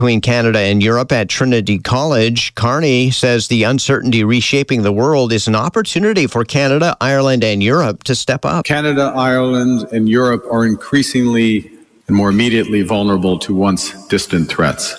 between Canada and Europe at Trinity College. Carney says the uncertainty reshaping the world is an opportunity for Canada, Ireland, and Europe to step up. Canada, Ireland, and Europe are increasingly and more immediately vulnerable to once distant threats.